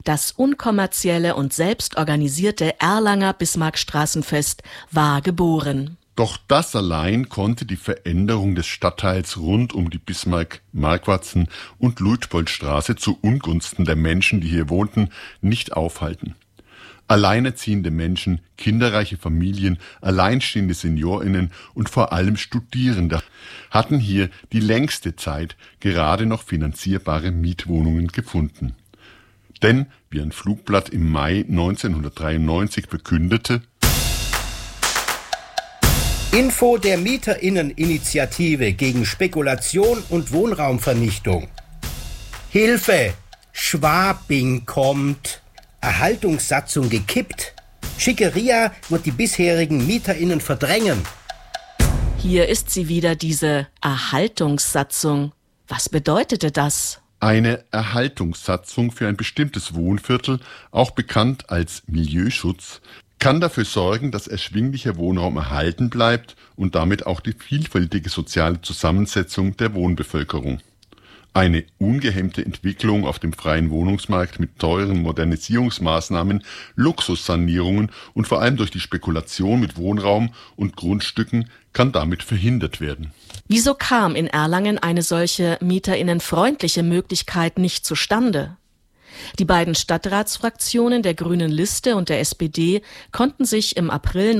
Das unkommerzielle und selbstorganisierte Erlanger Bismarckstraßenfest war geboren. Doch das allein konnte die Veränderung des Stadtteils rund um die Bismarck-Marquardsen- und Luitpoldstraße zu Ungunsten der Menschen, die hier wohnten, nicht aufhalten. Alleinerziehende Menschen, kinderreiche Familien, alleinstehende SeniorInnen und vor allem Studierende hatten hier die längste Zeit gerade noch finanzierbare Mietwohnungen gefunden. Denn, wie ein Flugblatt im Mai 1993 verkündete: Info der MieterInnen-Initiative gegen Spekulation und Wohnraumvernichtung. Hilfe! Schwabing kommt. Erhaltungssatzung gekippt. Schickeria wird die bisherigen MieterInnen verdrängen. Hier ist sie wieder, diese Erhaltungssatzung. Was bedeutete das? Eine Erhaltungssatzung für ein bestimmtes Wohnviertel, auch bekannt als Milieuschutz, kann dafür sorgen, dass erschwinglicher Wohnraum erhalten bleibt und damit auch die vielfältige soziale Zusammensetzung der Wohnbevölkerung. Eine ungehemmte Entwicklung auf dem freien Wohnungsmarkt mit teuren Modernisierungsmaßnahmen, Luxussanierungen und vor allem durch die Spekulation mit Wohnraum und Grundstücken kann damit verhindert werden. Wieso kam in Erlangen eine solche mieterinnenfreundliche Möglichkeit nicht zustande? Die beiden Stadtratsfraktionen der Grünen Liste und der SPD konnten sich im April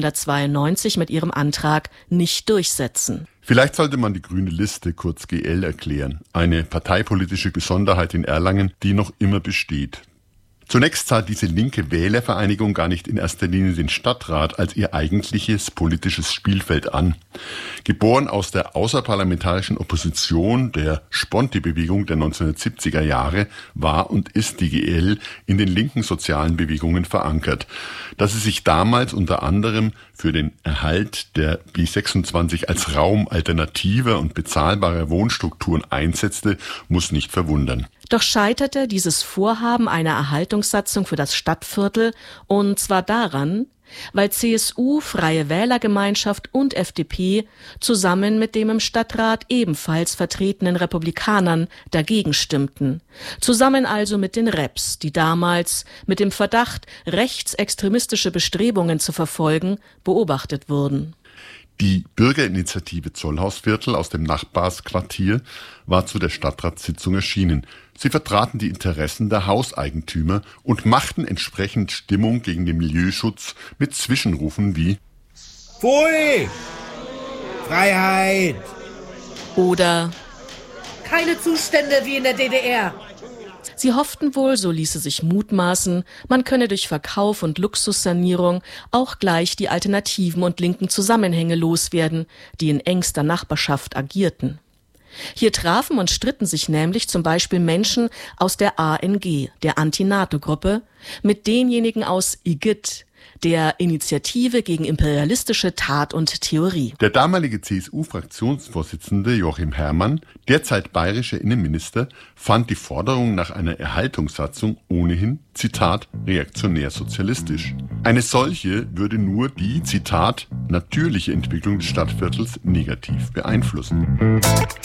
1992 mit ihrem Antrag nicht durchsetzen. Vielleicht sollte man die Grüne Liste, kurz GL, erklären. Eine parteipolitische Besonderheit in Erlangen, die noch immer besteht. Zunächst sah diese linke Wählervereinigung gar nicht in erster Linie den Stadtrat als ihr eigentliches politisches Spielfeld an. Geboren aus der außerparlamentarischen Opposition der Sponti-Bewegung der 1970er Jahre war und ist die GL in den linken sozialen Bewegungen verankert. Dass sie sich damals unter anderem für den Erhalt der B26 als Raum alternativer und bezahlbarer Wohnstrukturen einsetzte, muss nicht verwundern. Doch scheiterte dieses Vorhaben einer Erhaltungssatzung für das Stadtviertel, und zwar daran, weil CSU, Freie Wählergemeinschaft und FDP zusammen mit dem im Stadtrat ebenfalls vertretenen Republikanern dagegen stimmten. Zusammen also mit den Reps, die damals mit dem Verdacht, rechtsextremistische Bestrebungen zu verfolgen, beobachtet wurden. Die Bürgerinitiative Zollhausviertel aus dem Nachbarsquartier war zu der Stadtratssitzung erschienen. Sie vertraten die Interessen der Hauseigentümer und machten entsprechend Stimmung gegen den Milieuschutz mit Zwischenrufen wie Pfui! Freiheit! Oder keine Zustände wie in der DDR. Sie hofften wohl, so ließe sich mutmaßen, man könne durch Verkauf und Luxussanierung auch gleich die alternativen und linken Zusammenhänge loswerden, die in engster Nachbarschaft agierten. Hier trafen und stritten sich nämlich zum Beispiel Menschen aus der ANG, der Anti-NATO-Gruppe, mit denjenigen aus IGIT, der Initiative gegen imperialistische Tat und Theorie. Der damalige CSU-Fraktionsvorsitzende Joachim Herrmann, derzeit bayerischer Innenminister, fand die Forderung nach einer Erhaltungssatzung ohnehin, Zitat, reaktionär-sozialistisch. Eine solche würde nur die, Zitat, natürliche Entwicklung des Stadtviertels negativ beeinflussen.